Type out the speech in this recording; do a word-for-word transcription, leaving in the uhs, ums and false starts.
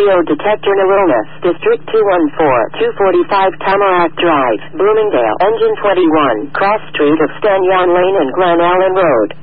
radio detector in Wilderness, District two one four, two forty-five Tamarack Drive, Bloomingdale, Engine twenty-one, cross street of Stanyon Lane and Glen Allen Road.